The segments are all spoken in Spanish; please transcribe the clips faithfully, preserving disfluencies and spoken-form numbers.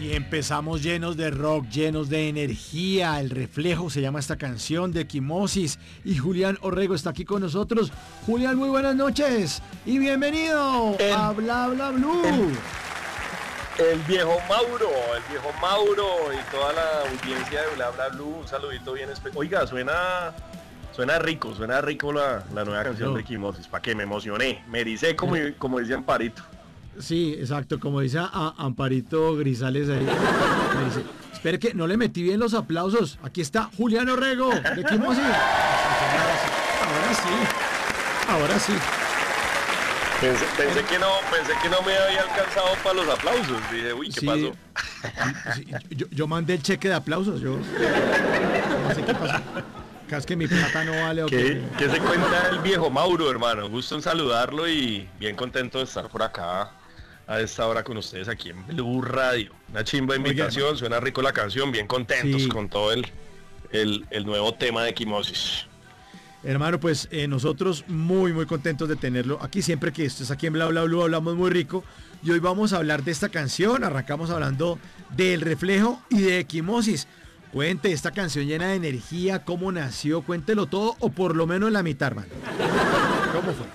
Y empezamos llenos de rock, llenos de energía. El reflejo se llama esta canción de Equimosis. Y Julián Orrego está aquí con nosotros. Julián, muy buenas noches y bienvenido el, a Bla Bla Blue. El, el viejo Mauro, el viejo Mauro y toda la audiencia de Bla Bla Blue. Un saludito bien especial. Oiga, suena, suena rico, suena rico la, la nueva canción no. de Equimosis. ¿Para qué? Me emocioné, me ericé como, como dice Amparito. Sí, exacto, como dice a Amparito Grisales ahí. Me dice, espere que no le metí bien los aplausos. Aquí está Julián Orrego, de Equimosis. Ahora sí, ahora sí. Pensé, pensé que no, pensé que no me había alcanzado para los aplausos. Dije, uy, ¿qué sí, pasó? Sí, yo, yo mandé el cheque de aplausos, yo no sé qué pasó. Es que mi plata no vale. ¿Qué, ¿Qué se cuenta el viejo Mauro, hermano? Gusto en saludarlo y bien contento de estar por acá a esta hora con ustedes aquí en Blue Radio. Una chimba invitación, Oye, suena rico la canción, bien contentos sí. con todo el, el, el nuevo tema de Equimosis. Hermano, pues eh, nosotros muy muy contentos de tenerlo aquí. Siempre que estés aquí en Bla Bla Blue hablamos muy rico. Y hoy vamos a hablar de esta canción. Arrancamos hablando del reflejo y de Equimosis. Cuente esta canción llena de energía, cómo nació, cuéntelo todo o por lo menos la mitad, hermano. ¿Cómo fue?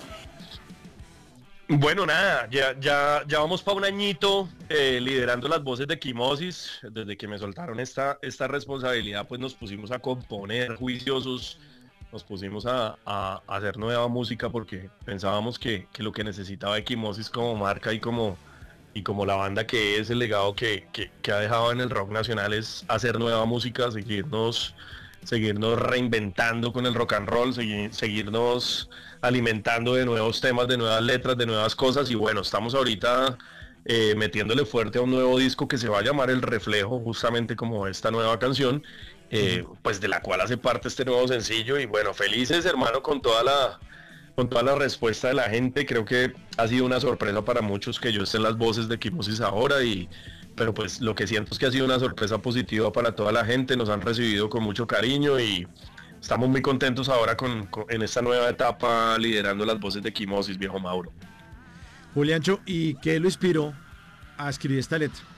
Bueno, nada, ya, ya, ya vamos para un añito eh, liderando las voces de Equimosis. Desde que me soltaron esta, esta responsabilidad, pues nos pusimos a componer juiciosos, nos pusimos a, a, a hacer nueva música porque pensábamos que, que lo que necesitaba Equimosis como marca y como, y como la banda que es, el legado que, que, que ha dejado en el rock nacional es hacer nueva música, seguirnos... seguirnos reinventando con el rock and roll, seguir, seguirnos alimentando de nuevos temas, de nuevas letras, de nuevas cosas. Y bueno, estamos ahorita eh, metiéndole fuerte a un nuevo disco que se va a llamar El Reflejo, justamente como esta nueva canción, eh, pues de la cual hace parte este nuevo sencillo. Y bueno, felices, hermano, con toda la con toda la respuesta de la gente. Creo que ha sido una sorpresa para muchos que yo esté en las voces de Equimosis ahora, y pero pues lo que siento es que ha sido una sorpresa positiva para toda la gente. Nos han recibido con mucho cariño y estamos muy contentos ahora con, con en esta nueva etapa liderando las voces de Equimosis, viejo Mauro. Juliancho, ¿y qué lo inspiró a escribir esta letra?